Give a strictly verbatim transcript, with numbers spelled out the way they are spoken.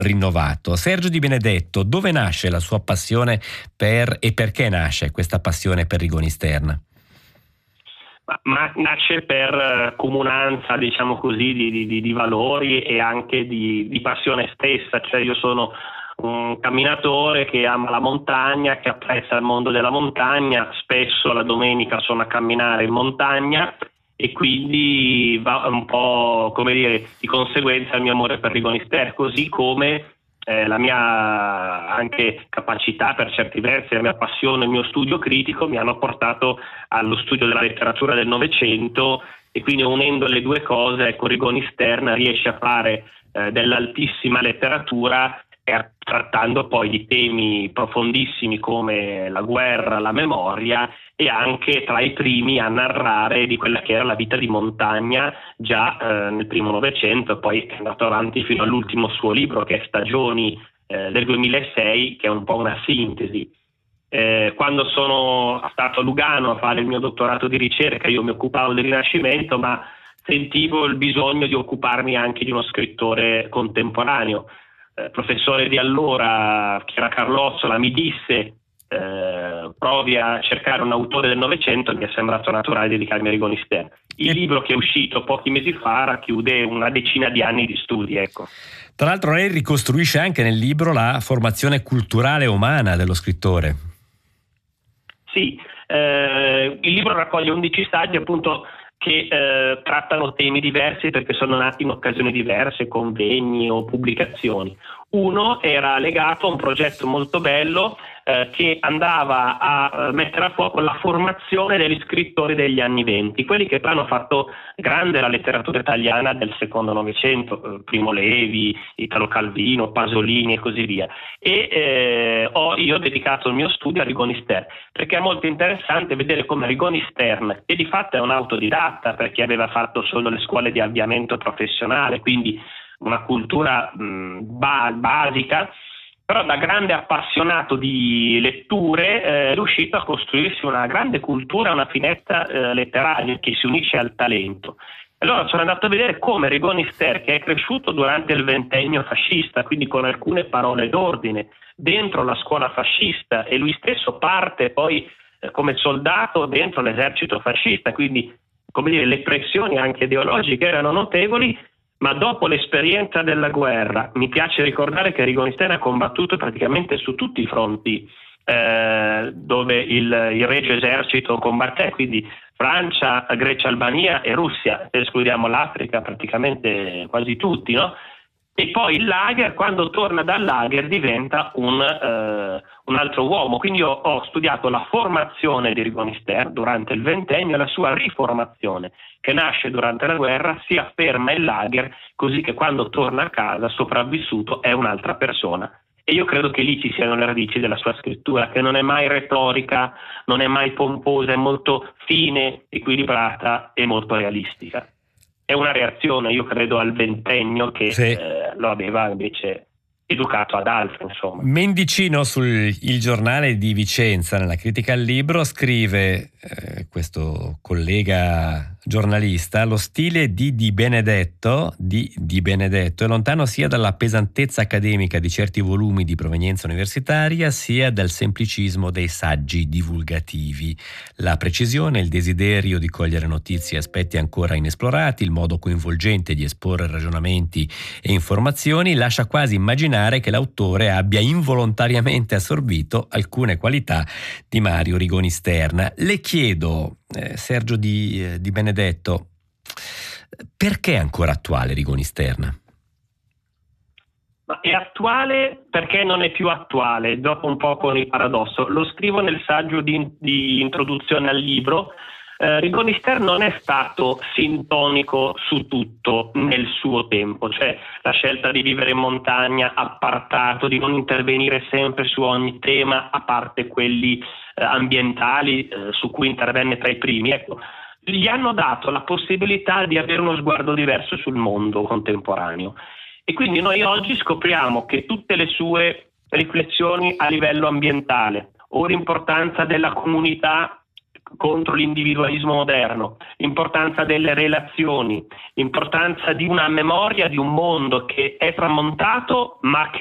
rinnovato. Sergio Di Benedetto, dove nasce la sua passione per e perché nasce questa passione per Rigoni Stern? Ma, ma nasce per comunanza, diciamo così, di, di, di valori e anche di, di passione stessa. Cioè io sono un camminatore che ama la montagna, che apprezza il mondo della montagna, spesso la domenica sono a camminare in montagna e quindi va un po', come dire, di conseguenza il mio amore per Rigoni Stern, così come eh, la mia anche capacità per certi versi, la mia passione, il mio studio critico mi hanno portato allo studio della letteratura del Novecento e quindi unendo le due cose, ecco, Rigoni Stern riesce a fare eh, dell'altissima letteratura trattando poi di temi profondissimi come la guerra, la memoria e anche tra i primi a narrare di quella che era la vita di montagna già eh, nel primo Novecento, poi è andato avanti fino all'ultimo suo libro che è Stagioni eh, del duemilasei, che è un po' una sintesi. Eh, quando sono stato a Lugano a fare il mio dottorato di ricerca io mi occupavo del Rinascimento, ma sentivo il bisogno di occuparmi anche di uno scrittore contemporaneo. Il professore di allora, che era Carlozzola, mi disse eh, provi a cercare un autore del Novecento, mi è sembrato naturale dedicarmi a Rigoni Stern. Il libro che è uscito pochi mesi fa racchiude una decina di anni di studi, ecco. Tra l'altro lei ricostruisce anche nel libro la formazione culturale e umana dello scrittore. Sì, eh, il libro raccoglie undici saggi appunto che eh, trattano temi diversi perché sono nati in occasioni diverse, convegni o pubblicazioni. Uno era legato a un progetto molto bello eh, che andava a eh, mettere a fuoco la formazione degli scrittori degli anni venti, quelli che poi hanno fatto grande la letteratura italiana del secondo Novecento, eh, Primo Levi, Italo Calvino, Pasolini e così via. E eh, ho io dedicato il mio studio a Rigoni Stern, perché è molto interessante vedere come Rigoni Stern, che di fatto è un autodidatta perché aveva fatto solo le scuole di avviamento professionale, quindi una cultura mh, ba- basica, però da grande appassionato di letture eh, è riuscito a costruirsi una grande cultura, una finestra eh, letteraria che si unisce al talento. Allora sono andato a vedere come Rigoni Stern, che è cresciuto durante il ventennio fascista, quindi con alcune parole d'ordine, dentro la scuola fascista, e lui stesso parte poi eh, come soldato dentro l'esercito fascista, quindi come dire, le pressioni anche ideologiche erano notevoli. Ma dopo l'esperienza della guerra, mi piace ricordare che Rigoni Stern ha combattuto praticamente su tutti i fronti eh, dove il, il Regio Esercito combatté, quindi Francia, Grecia, Albania e Russia, se escludiamo l'Africa praticamente quasi tutti, no? E poi il lager, quando torna dal lager, diventa un, eh, un altro uomo. Quindi io ho studiato la formazione di Rigoni Stern durante il ventennio e la sua riformazione, che nasce durante la guerra, si afferma il lager, così che quando torna a casa, sopravvissuto, è un'altra persona. E io credo che lì ci siano le radici della sua scrittura, che non è mai retorica, non è mai pomposa, è molto fine, equilibrata e molto realistica. È una reazione, io credo, al ventennio che sì. eh, lo aveva invece educato ad altro, insomma. Mendicino sul Il Giornale di Vicenza, nella critica al libro, scrive eh, questo collega giornalista: lo stile di Di Benedetto, di Di Benedetto è lontano sia dalla pesantezza accademica di certi volumi di provenienza universitaria, sia dal semplicismo dei saggi divulgativi. La precisione, il desiderio di cogliere notizie e aspetti ancora inesplorati, il modo coinvolgente di esporre ragionamenti e informazioni lascia quasi immaginare che l'autore abbia involontariamente assorbito alcune qualità di Mario Rigoni Stern. Le chiedo, eh, Sergio Di, eh, Di Benedetto, perché è ancora attuale Rigoni Stern? Ma è attuale perché non è più attuale, dopo un po' con il paradosso. Lo scrivo nel saggio di, di introduzione al libro. Eh, Rigoni Stern non è stato sintonico su tutto nel suo tempo, cioè la scelta di vivere in montagna, appartato, di non intervenire sempre su ogni tema, a parte quelli eh, ambientali eh, su cui intervenne tra i primi. Ecco, gli hanno dato la possibilità di avere uno sguardo diverso sul mondo contemporaneo. E quindi noi oggi scopriamo che tutte le sue riflessioni a livello ambientale o l'importanza della comunità contro l'individualismo moderno, l'importanza delle relazioni, l'importanza di una memoria di un mondo che è tramontato ma che